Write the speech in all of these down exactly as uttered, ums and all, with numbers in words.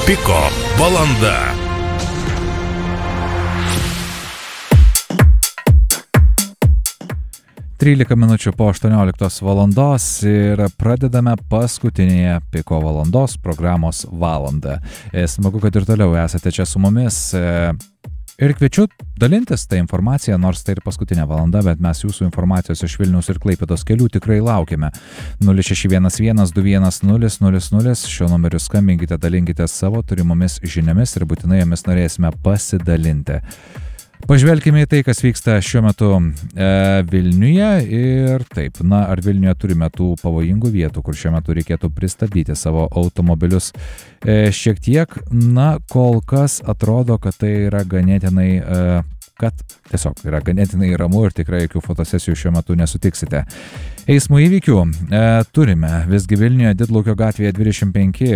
Piko valanda. trylika minučių po aštuonioliktos valandos ir pradedame paskutinėje Piko valandos programos valandą. Smagu, kad ir toliau esate čia su mumis. Ir kviečiu dalintis tą informaciją, nors tai ir paskutinė valanda, bet mes jūsų informacijos iš Vilniaus ir Klaipėdos kelių tikrai laukiame. nulis šeši vienas vienas du vienas nulis nulis nulis, šiuo numeriu skambinkite, dalinkite savo turimomis žiniomis ir būtinai jomis norėsime pasidalinti. Pažvelkime į tai, kas vyksta šiuo metu e, Vilniuje ir taip, na, ar Vilniuje turime tų pavojingų vietų, kur šiuo metu reikėtų pristabdyti savo automobilius e, šiek tiek, na, kol kas atrodo, kad tai yra ganėtinai, e, kad tiesiog yra ganėtinai ramu ir tikrai jokių fotosesijų šiuo metu nesutiksite. Eismo įvykių e, turime visgi Vilniuje Didlaukio gatvėje dvidešimt penki.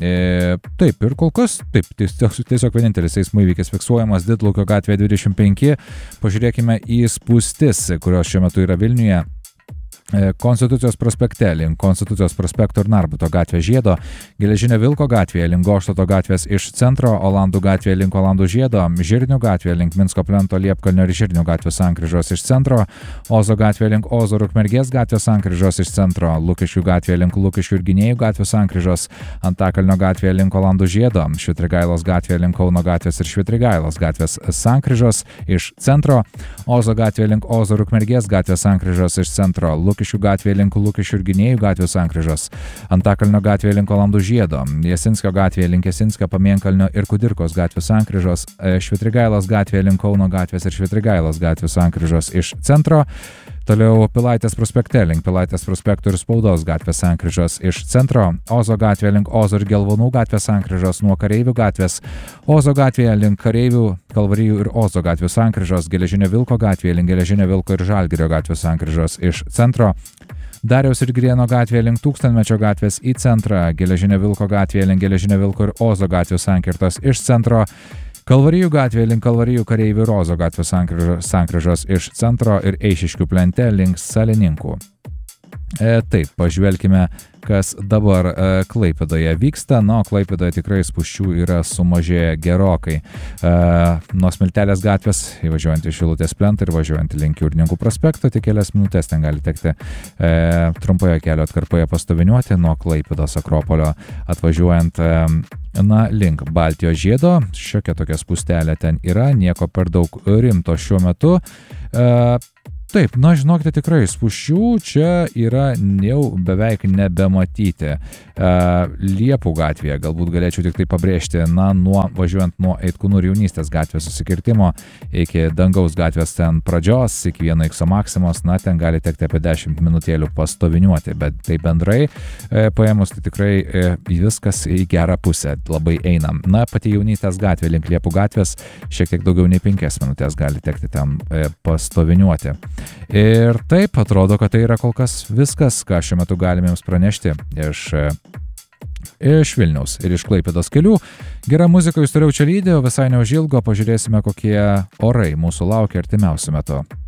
E, taip, ir kol kas, taip, tiesiog, tiesiog vienintelis eismo įvykis fiksuojamas Didlaukio gatvėje dvidešimt penki. Pažiūrėkime į spūstis, kurios šiuo metu yra Vilniuje. Konstitucijos prospekte link Konstitucijos prospekto ir Narbuto gatvės žiedo, Geležinio Vilko gatvėje link Goštauto gatvės iš centro, Olandų gatvėje link Olandų žiedo, Žirnių gatvėje link Minsko plento Liepkalnio ir Žirnių gatvės sankryžos iš centro, Ozo gatvėje link Ozo ir Ukmergės gatvės sankryžos iš centro, Lukiškių gatvėje link Lukiškių ir Gynėjų gatvės sankryžos, Antakalnio gatvėje link Olandų žiedo, Švitrigailos gatvėje link Kauno gatvės ir Švitrigailos gatvės sankryžos iš centro, Ozo gatvėje link Ozo ir Ukmergės gatvės sankryžos iš centro, Lukiškių gatvėje link Lukiškių ir Gynėjų gatvės sankryžos, Antakalnio gatvėje link Olandų žiedo, Jasinskio gatvėje link Jasinskio, Pamėnkalnio ir Kudirkos gatvės sankryžos, Švitrigailos gatvėje link Kauno gatvės ir Švitrigailos gatvės sankryžos iš centro, toliau Pilaitės prospekte link Pilaitės prospekto ir Spaudos gatvės sankryžos iš centro, Ozo gatvėje link Ozo ir Gelvonų gatvės sankryžos nuo Kareivių gatvės, Ozo gatvėje link Kareivių, Kalvarijų ir Ozo gatvės sankryžos, Geležinio Vilko gatvėje link Geležinio Vilko ir Žalgirio gatvės sankryžos iš centro, Dariaus ir Grieno gatvėje link Tūkstantmečio gatvės į centrą, Geležinio Vilko gatvėje link Geležinio Vilko ir Ozo gatvės sankirtos iš centro, Kalvarijų gatvėje link Kalvarijų, Kareivių ir Ozo gatvės sankryžos iš centro ir Eišiškių plente link Salininkų. E, taip, pažvelkime, kas dabar e, Klaipėdoje vyksta. Na, Klaipėdoje tikrai spūsčių yra sumažėję gerokai. E, nuo Smiltelės gatvės įvažiuojant į Šilutės plentą ir važiuojant link Jūrininkų prospekto, tik kelias minutės ten gali tekti e, trumpoje kelio atkarpoje pastoviniuoti, nuo Klaipėdos Akropolio atvažiuojant e, na, link Baltijos žiedo. Šiokia tokia spūstelė ten yra, nieko per daug rimto šiuo metu. E, Taip, na, žinokite, tikrai spūsčių čia yra jau beveik nebematyti. E, Liepų gatvėje galbūt galėčiau tik tai pabrėžti, na, nuo, važiuojant nuo Eitkūnų ir Jaunystės gatvės susikirtimo iki Dangaus gatvės ten pradžios, iki vieno X Maksimos, na, ten gali tekti apie dešimt minutėlių pastoviniuoti, bet tai bendrai e, paėmus, tai tikrai e, viskas į gerą pusę labai einam. Na, pati Jaunystės gatvė link Liepų gatvės šiek tiek daugiau nei penkias minutės gali tekti ten e, pastoviniuoti. Ir taip, atrodo, kad tai yra kol kas viskas, ką šiuo metu galime jums pranešti iš, iš Vilniaus ir iš Klaipėdos kelių. Gera muzika jūs toliau čia lydi, o visai neužilgo pažiūrėsime, kokie orai mūsų laukia artimiausiu metu.